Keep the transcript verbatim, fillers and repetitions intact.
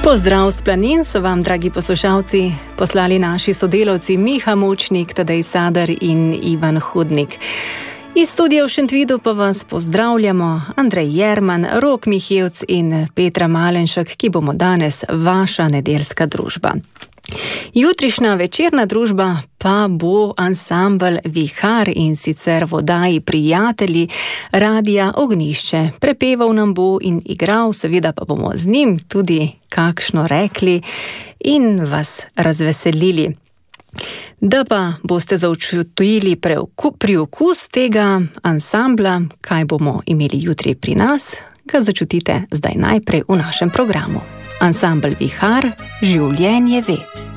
Pozdrav s planin so vam, dragi poslušalci, poslali naši sodelavci Miha Močnik, Tadej Sadar in Ivan Hudnik. Iz studia v Šentvidu pa vas pozdravljamo Andrej Jerman, Rok Mihevc in Petra Malenšek, ki bomo danes vaša nedeljska družba. Jutrišnja večerna družba pa bo ansambel Vihar, in sicer v oddaji Prijatelji Radia Ognjišče. Prepeval nam bo in igral, seveda pa bomo z njim tudi kakšno rekli in vas razveselili. Da pa boste začutili priokus tega ansambla, kaj bomo imeli jutri pri nas, ga začutite zdaj najprej v našem programu. Ansambel Vihar, življenje ve.